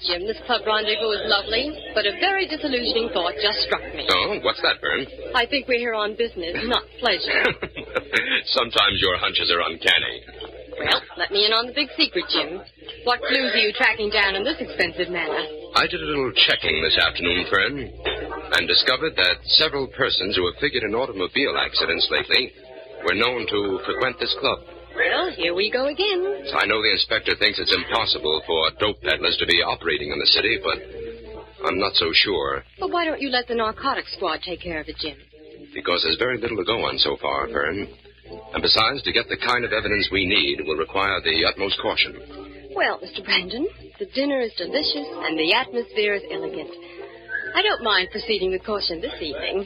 Jim, this club rendezvous is lovely, but a very disillusioning thought just struck me. Oh, what's that, Fern? I think we're here on business, not pleasure. Sometimes your hunches are uncanny. Well, let me in on the big secret, Jim. What clues are you tracking down in this expensive manner? I did a little checking this afternoon, Fern, and discovered that several persons who have figured in automobile accidents lately were known to frequent this club. Well, here we go again. I know the inspector thinks it's impossible for dope peddlers to be operating in the city, but I'm not so sure. Well, why don't you let the narcotics squad take care of it, Jim? Because there's very little to go on so far, Fern. And besides, to get the kind of evidence we need will require the utmost caution. Well, Mr. Brandon, the dinner is delicious and the atmosphere is elegant. I don't mind proceeding with caution this evening.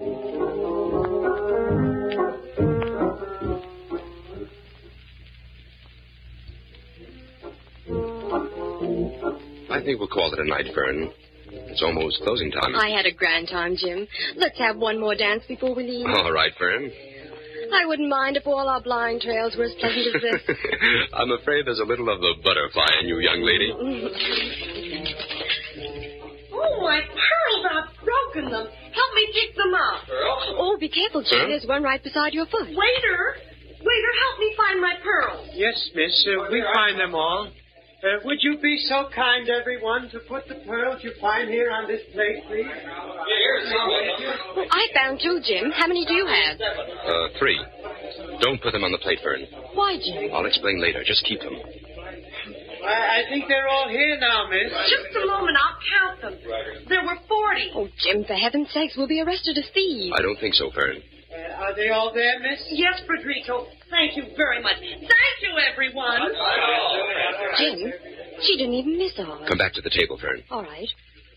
I think we'll call it a night, Fern. It's almost closing time. I had a grand time, Jim. Let's have one more dance before we leave. All right, Fern. I wouldn't mind if all our blind trails were as pleasant as this. I'm afraid there's a little of the butterfly in you, young lady. Oh, my pearls, I've broken them. Help me pick them up. Oh, be careful, Jim. Huh? There's one right beside your foot. Waiter, help me find my pearls. Yes, miss. We find them all. Would you be so kind, everyone, to put the pearls you find here on this plate, please? Well, I found two, Jim. How many do you have? 3. Don't put them on the plate, Fern. Why, Jim? I'll explain later. Just keep them. I think they're all here now, miss. Just a moment, I'll count them. There were 40. Oh, Jim, for heaven's sakes, we'll be arrested as thieves. I don't think so, Fern. Are they all there, miss? Yes, Frederico. Thank you very much. Thank you, everyone. Jim, she didn't even miss ours. Come back to the table, Fern. All right.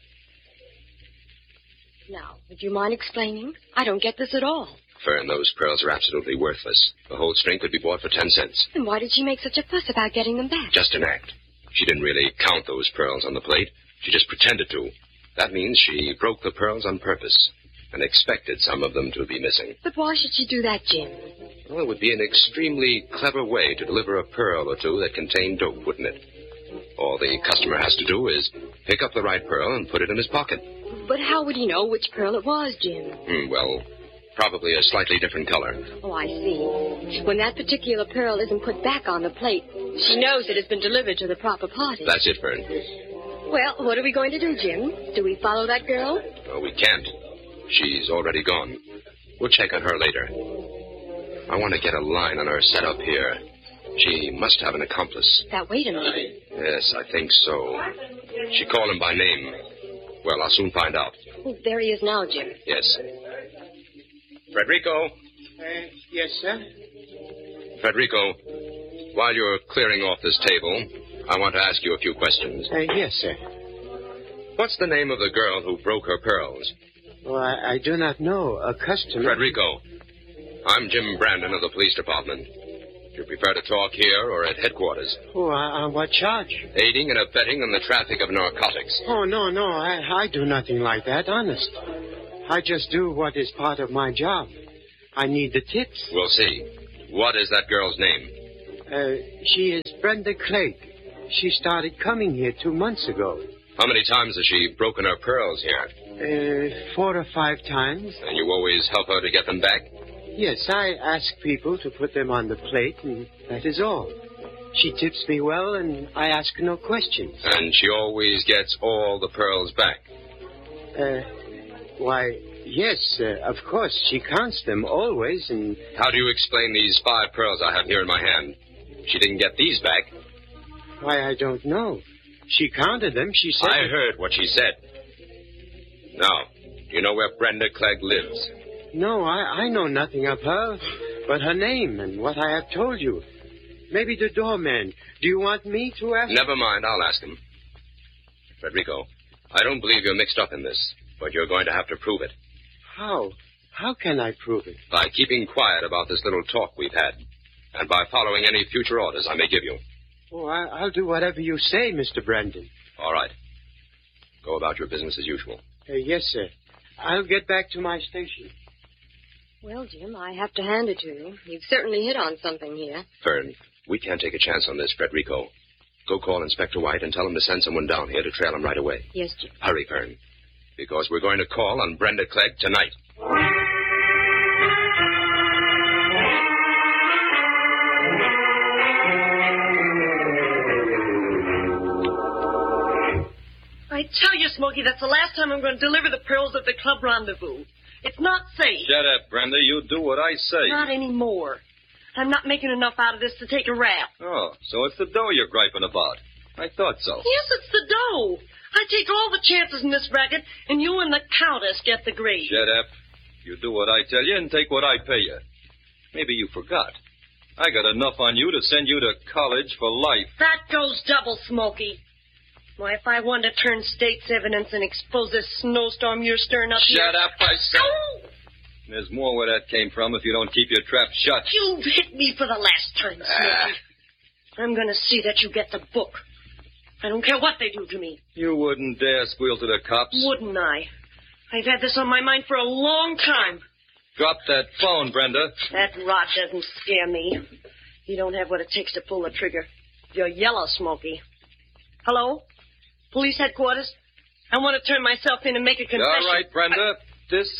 Now, would you mind explaining? I don't get this at all. Fern, those pearls are absolutely worthless. The whole string could be bought for 10 cents. Then why did she make such a fuss about getting them back? Just an act. She didn't really count those pearls on the plate. She just pretended to. That means she broke the pearls on purpose and expected some of them to be missing. But why should she do that, Jim? Well, it would be an extremely clever way to deliver a pearl or two that contained dope, wouldn't it? All the customer has to do is pick up the right pearl and put it in his pocket. But how would he know which pearl it was, Jim? Well, probably a slightly different color. Oh, I see. When that particular pearl isn't put back on the plate, she knows it has been delivered to the proper party. That's it, Fern. Well, what are we going to do, Jim? Do we follow that girl? Oh, we can't. She's already gone. We'll check on her later. I want to get a line on her setup here. She must have an accomplice. Now, wait a minute. Yes, I think so. She called him by name. Well, I'll soon find out. Oh, there he is now, Jim. Yes. Frederico. Yes, sir? Frederico, while you're clearing off this table, I want to ask you a few questions. Yes, sir. What's the name of the girl who broke her pearls? Well, I do not know. A customer... Frederico, I'm Jim Brandon of the police department. Do you prefer to talk here or at headquarters? Oh, on what charge? Aiding and abetting in the traffic of narcotics. Oh, no. I do nothing like that, honest. I just do what is part of my job. I need the tips. We'll see. What is that girl's name? She is Brenda Clegg. She started coming here 2 months ago. How many times has she broken her pearls here? 4 or 5 times. And you always help her to get them back? Yes, I ask people to put them on the plate, and that is all. She tips me well, and I ask no questions. And she always gets all the pearls back? Why, yes, of course. She counts them always, and... How do you explain these 5 pearls I have here in my hand? She didn't get these back. Why, I don't know. She counted them. She said... I heard what she said. Now, do you know where Brenda Clegg lives? No, I know nothing of her, but her name and what I have told you. Maybe the doorman. Do you want me to ask? Never mind, I'll ask him. Frederico, I don't believe you're mixed up in this, but you're going to have to prove it. How? How can I prove it? By keeping quiet about this little talk we've had, and by following any future orders I may give you. Oh, I'll do whatever you say, Mr. Brandon. All right. Go about your business as usual. Yes, sir. I'll get back to my station. Well, Jim, I have to hand it to you. You've certainly hit on something here. Fern, we can't take a chance on this, Frederico. Go call Inspector White and tell him to send someone down here to trail him right away. Yes, Jim. Hurry, Fern, because we're going to call on Brenda Clegg tonight. I tell you, Smokey, that's the last time I'm going to deliver the pearls at the club rendezvous. It's not safe. Shut up, Brenda. You do what I say. Not anymore. I'm not making enough out of this to take a rap. Oh, so it's the dough you're griping about. I thought so. Yes, it's the dough. I take all the chances in this racket, and you and the Countess get the grade. Shut up. You do what I tell you and take what I pay you. Maybe you forgot. I got enough on you to send you to college for life. That goes double, Smokey. Why, if I wanted to turn state's evidence and expose this snowstorm you're stirring up here... Shut up, I said. Ow! There's more where that came from if you don't keep your trap shut. You've hit me for the last time, Smokey. I'm going to see that you get the book. I don't care what they do to me. You wouldn't dare squeal to the cops. Wouldn't I? I've had this on my mind for a long time. Drop that phone, Brenda. That rot doesn't scare me. You don't have what it takes to pull the trigger. You're yellow, Smokey. Hello? Police headquarters? I want to turn myself in and make a confession. All right, Brenda. This